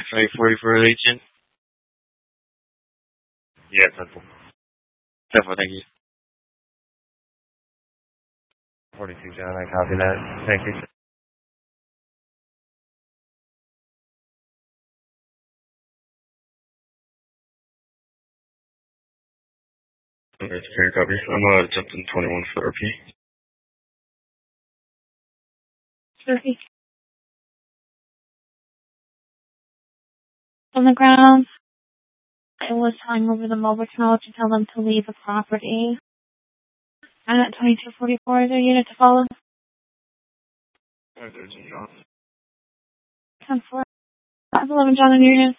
Try 40 for Legion. Yeah, 10-4. 10-4, thank you. 42, John, I copy that. Thank you. Okay, fair copy. I'm jumping 21 for RP. Turkey. On the ground. It was telling over the mobile tower to tell them to leave the property. And at 2244 is their unit to follow. 13, John. 10-4. 511 John on your units.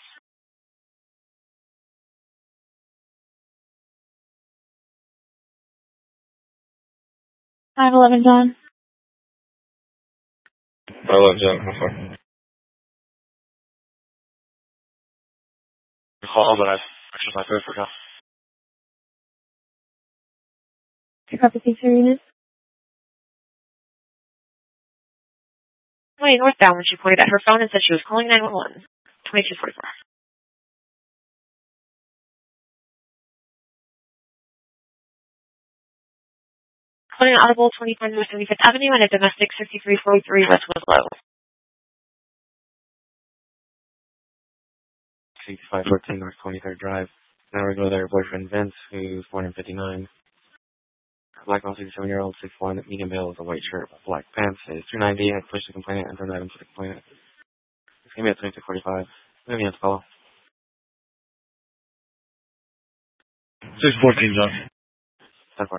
511 John. 511, John, how far? Call, but I exercise my first workout. Pick up the pizza unit. Way northbound when she pointed at her phone and said she was calling 911. 2244. Calling an audible 25 North 75th Avenue and a domestic 6343 West Winslow. 6514 North 23rd Drive. Now we're going to their boyfriend Vince, who's born in 59. Black male, 67-year-old, 6'1", medium build with a white shirt, black pants. Is 290. I pushed the complainant and turned items to the complainant. It's going to be at 2245. Maybe you have to follow. 614, John. 10-4.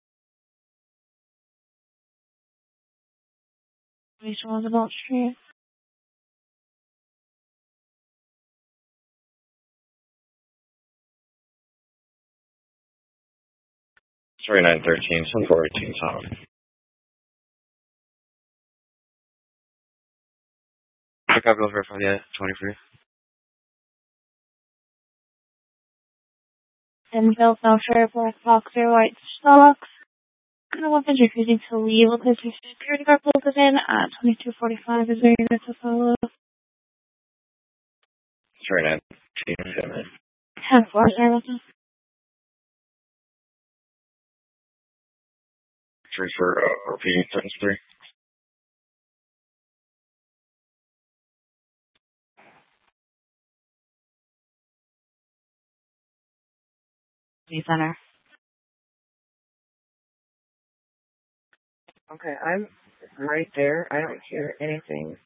East Roosevelt Street. Sorry, 913, 418, Tom. Pick up over from the 23. Denville, South Shore, black boxer, white socks. And the weapons refusing to leave. Because the security guard pulled us in at 2245 is their unit to follow. Sorry, 913, 10-4, sorry about that. 3 for RP, sentence 3. Center. Okay, I'm right there. I don't hear anything.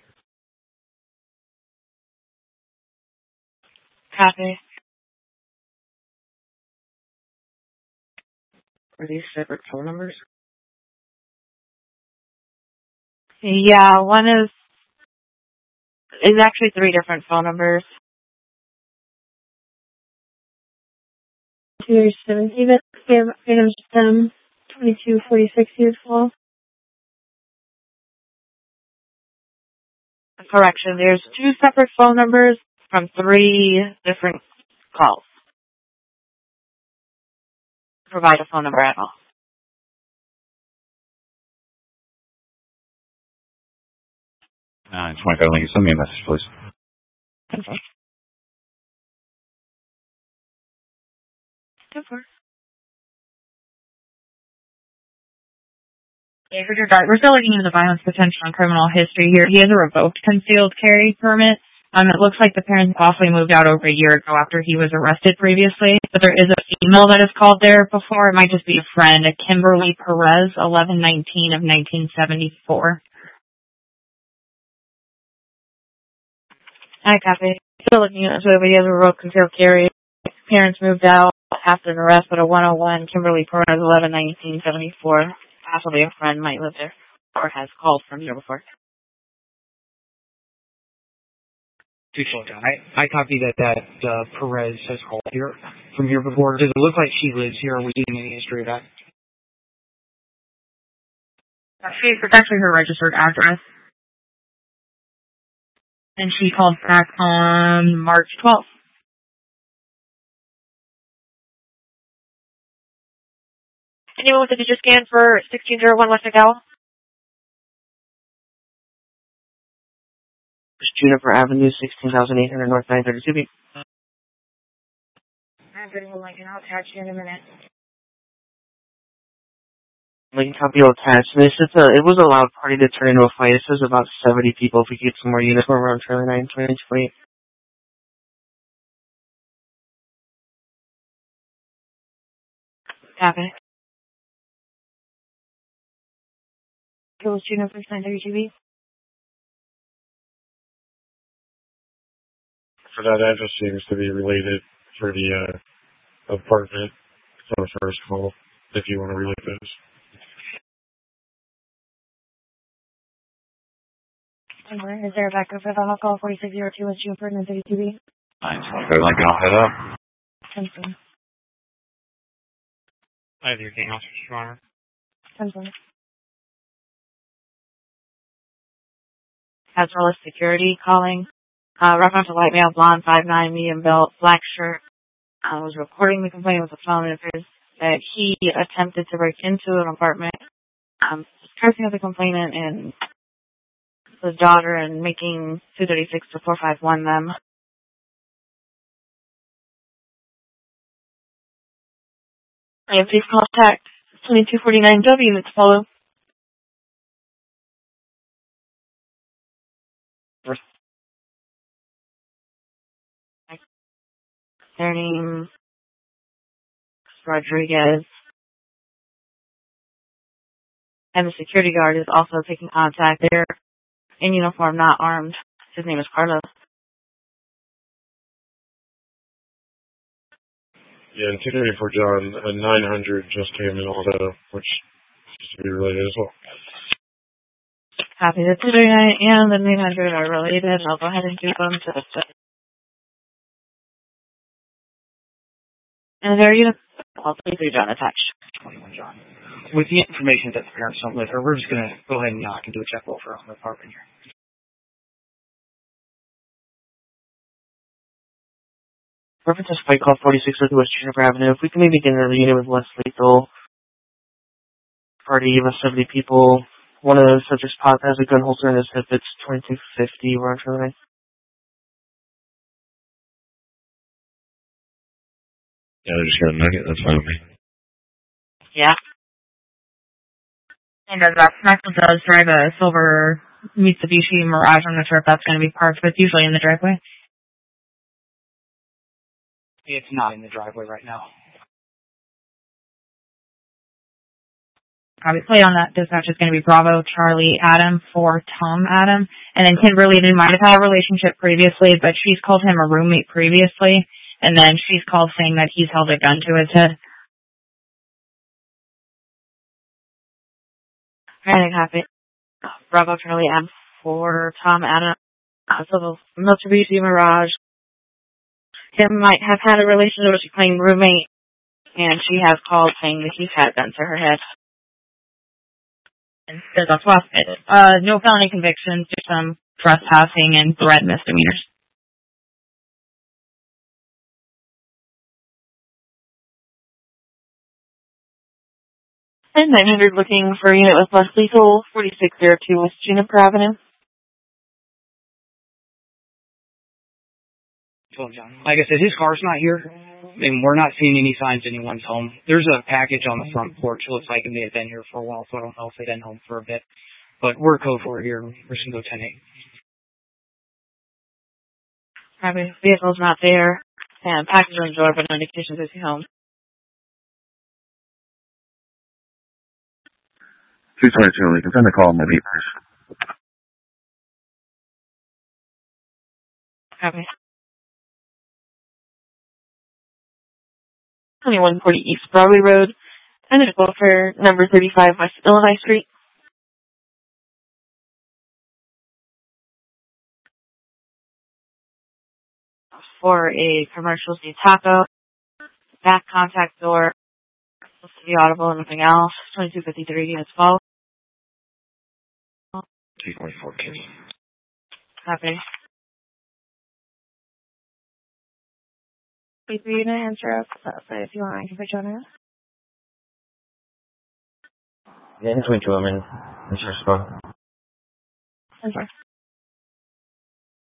Copy. Are these separate phone numbers? Yeah, one is actually 3 different phone numbers. 270, but Phantom's 2246 years old. Correction, there's 2 separate phone numbers from 3 different calls. Provide a phone number at all. It's 25. Link. Send me a message, please. Okay. 10-4. We're still looking into the violence potential and criminal history here. He has a revoked concealed carry permit. It looks like the parents possibly moved out over a year ago after he was arrested previously. But there is a female that has called there before. It might just be a friend, a Kimberly Perez, 11/19 of 1974. I copy. Still looking at this, but he has a revoked concealed carry. Parents moved out after an arrest at a 101 Kimberly Perez, 11/1974. Possibly a friend might live there or has called from here before. I copy that Perez has called here from here before. Does it look like she lives here? Are we getting any history of that? It's actually her registered address. And she called back on March 12th. Anyone with a digit scan for 1601 West McDowell? Juniper Avenue, 16,800 North 932B. I'm getting a Lincoln. I'll attach you in a minute. Lincoln copy will attach. And it was a loud party that turned into a fight. It says about 70 people. If we could get some more units from around Charlie 9, 2028. Copy. Kills Juniper 932B. For that address seems to be related for the apartment. It's on the first call, if you want to relate those. Is there a backup for the call 4602 with Juniper 932B? I'll head up. Simpson. I have anything else, Your Honor? Simpson. As well as security calling. Reference to light male, blonde, 5'9", medium built, black shirt. Was reporting the complaint with the phone. It appears that he attempted to break into an apartment, cursing at the complainant and his daughter and making 236 to 451 them. I have please contact 2249W to follow. Their name Rodriguez. And the security guard is also taking contact. They're in uniform, not armed. His name is Carlos. Yeah, and 234 John, 900 just came in also, which is to be related as well. Copy. The 239 and the 900 are related. I'll go ahead and do them to the set. And there you go. All 23 John attached. 21 John. With the information that the parents don't live here, we're just going to go ahead and knock and do a check roll for the apartment here. Reference to fight call 4602 West Juniper Avenue. If we can maybe get another unit with less lethal party of 70 people. One of the subjects has a gun holster in his hip. It's 2250. We're on Charlie 9. Yeah, they're just gonna nugget. That's fine with me. Yeah. And as Maxwell does drive a silver Mitsubishi Mirage, I'm not sure if that's going to be parked, but it's usually in the driveway. It's not in the driveway right now. Obviously on that dispatch is going to be Bravo Charlie Adam for Tom Adam. And then Kimberly, they might have had a relationship previously, but she's called him a roommate previously. And then she's called saying that he's held a gun to his head. I have it. Bravo Charlie Adam for Tom Adam. So the Mitsubishi Mirage. Kim might have had a relationship with a claimed roommate. And she has called saying that he's had a gun to her head. And there's a swap. No felony convictions, just some trespassing and threat misdemeanors. And 900 looking for a unit with less lethal, 4602 West Juniper Avenue. Like I said, his car's not here, and we're not seeing any signs anyone's home. There's a package on the front porch. It looks like it may have been here for a while, so I don't know if they've been home for a bit. But we're code for it here. We're just going to go 10-8. Probably vehicle's not there, and package on the door, but no indications is home. 222, you can send a call on my beepers. Copy. 2140 East Broadway Road. And a call for number 35 West Illinois Street. For a commercial C taco, back contact door, supposed to be audible, anything else. 2253 units fall. 224 kids. Copy. Please read and answer up. So if you want, I can put you on it. Yeah, 22, I'm in. That's your spot. Okay.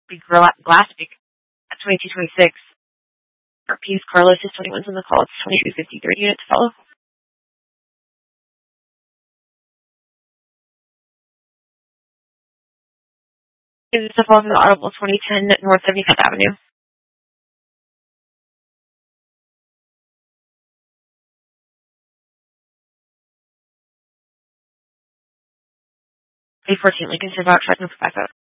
Big Glaspic at 2226. RP's Carlos is 21's on the call. It's 2253 units follow. Is this a follow from the Audible 2010 North 75th Avenue? A14 Lincoln Civic, try to move back up.